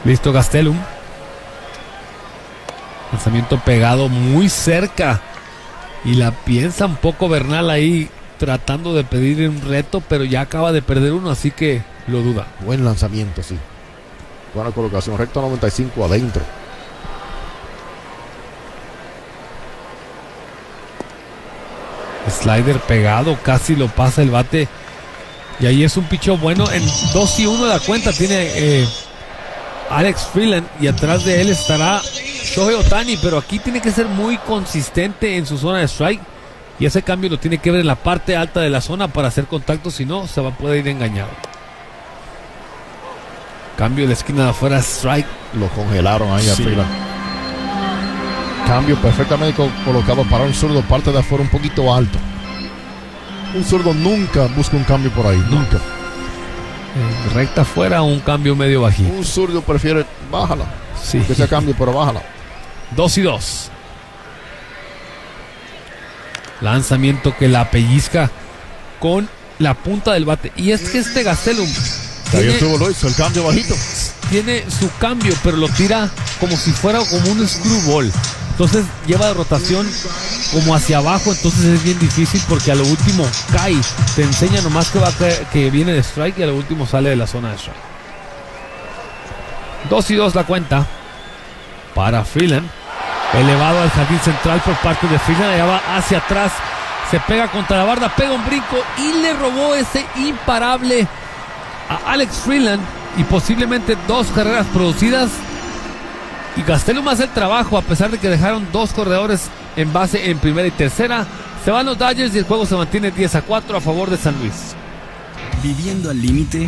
Listo Gastelum. Lanzamiento pegado muy cerca. Y la piensa un poco Bernal ahí, tratando de pedir un reto, pero ya acaba de perder uno, así que lo duda. Buen lanzamiento, sí. Buena colocación, recto 95 adentro. Slider pegado, casi lo pasa el bate. Y ahí es un picheo bueno. En 2-1 la cuenta tiene Alex Freeland. Y atrás de él estará Shohei Ohtani. Pero aquí tiene que ser muy consistente en su zona de strike. Y ese cambio lo tiene que ver en la parte alta de la zona para hacer contacto. Si no, se va a poder ir engañado. Cambio de la esquina de afuera, strike. Lo congelaron ahí a Freeland. Cambio perfectamente colocado para un zurdo, parte de afuera un poquito alto. Un zurdo nunca busca un cambio por ahí, nunca. Recta afuera, un cambio medio bajito. Un zurdo prefiere, bájala. Sí. Que sea cambio, pero bájala. 2-2. Lanzamiento que la pellizca con la punta del bate. Y es que este Gastelum Ahí estuvo Lois, el cambio bajito. Tiene su cambio, pero lo tira como si fuera como un screwball. Entonces lleva de rotación como hacia abajo, entonces es bien difícil porque a lo último cae, te enseña nomás que va a caer, que viene de strike y a lo último sale de la zona de strike. 2-2 la cuenta para Freeland. Elevado al jardín central por parte de Freeland, allá va hacia atrás, se pega contra la barda, pega un brinco y le robó ese imparable a Alex Freeland y posiblemente 2 carreras producidas. Y Gastelum hace el trabajo a pesar de que dejaron 2 corredores en base en primera y tercera. Se van los Dodgers y el juego se mantiene 10-4 a favor de San Luis. Viviendo al límite.